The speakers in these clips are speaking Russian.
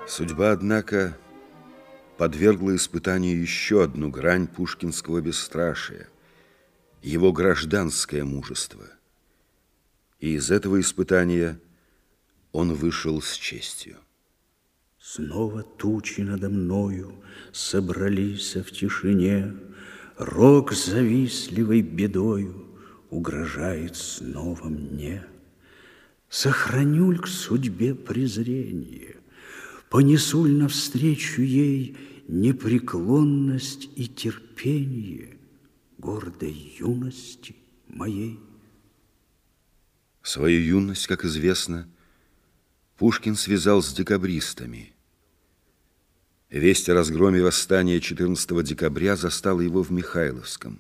Судьба, однако, подвергла испытанию еще одну грань пушкинского бесстрашия – его гражданское мужество. И из этого испытания он вышел с честью. Снова тучи надо мною собрались в тишине, рок завистливой бедою угрожает снова мне. Сохраню ль к судьбе презрение, понесу ль навстречу ей непреклонность и терпение гордой юности моей? Свою юность, как известно, Пушкин связал с декабристами. Весть о разгроме восстания 14 декабря застала его в Михайловском.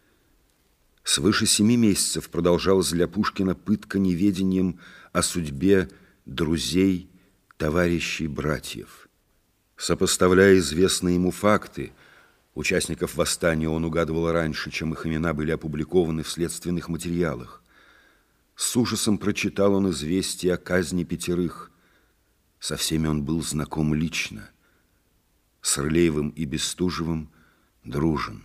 Свыше 7 месяцев продолжалась для Пушкина пытка неведением о судьбе друзей, товарищей, братьев. Сопоставляя известные ему факты, участников восстания он угадывал раньше, чем их имена были опубликованы в следственных материалах. С ужасом прочитал он известие о казни 5. Со всеми он был знаком лично. С Рылеевым и Бестужевым дружен.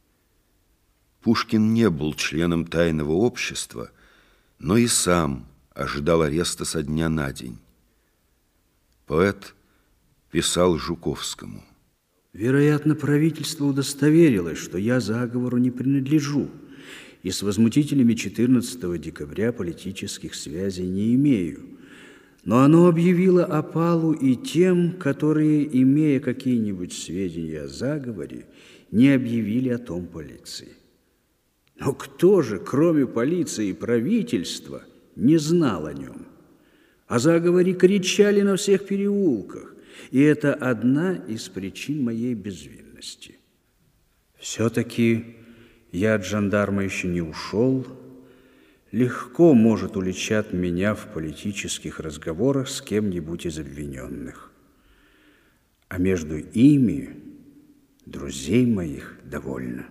Пушкин не был членом тайного общества, но и сам ожидал ареста со дня на день. Поэт писал Жуковскому: «Вероятно, правительство удостоверилось, что я заговору не принадлежу, и с возмутителями 14 декабря политических связей не имею. Но оно объявило опалу и тем, которые, имея какие-нибудь сведения о заговоре, не объявили о том полиции. Но кто же, кроме полиции и правительства, не знал о нем? О заговоре кричали на всех переулках, и это одна из причин моей безвинности. Все-таки я от жандарма еще не ушел. Легко, может, уличат меня в политических разговорах с кем-нибудь из обвиненных. А между ими друзей моих довольно».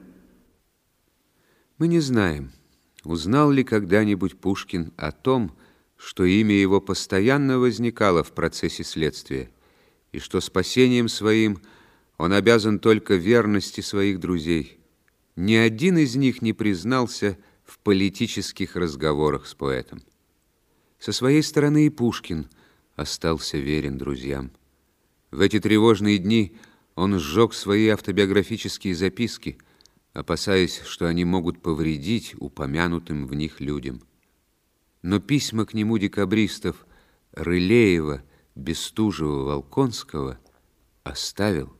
Мы не знаем, узнал ли когда-нибудь Пушкин о том, что имя его постоянно возникало в процессе следствия, и что спасением своим он обязан только верности своих друзей. Ни один из них не признался в политических разговорах с поэтом. Со своей стороны и Пушкин остался верен друзьям. В эти тревожные дни он сжег свои автобиографические записки, опасаясь, что они могут повредить упомянутым в них людям. Но письма к нему декабристов Рылеева, Бестужева, Волконского оставил.